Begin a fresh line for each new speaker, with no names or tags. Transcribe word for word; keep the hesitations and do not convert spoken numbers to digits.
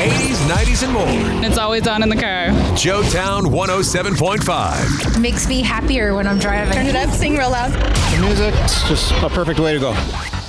eighties, nineties, and more.
It's always on in the car.
Joetown one oh seven point five.
Makes me happier when I'm driving.
Turn it up, sing real loud.
The music, it's just a perfect way to go.